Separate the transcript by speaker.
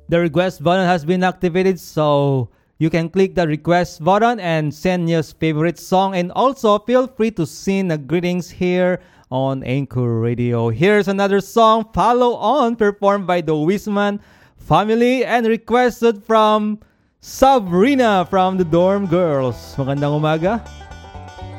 Speaker 1: The request button has been activated, so you can click the request button and send your favorite song. And also feel free to sing greetings here on Anchor Radio. Here's another song, Follow On, performed by the Wisman family and requested from Sabrina from the Dorm Girls. Magandang umaga.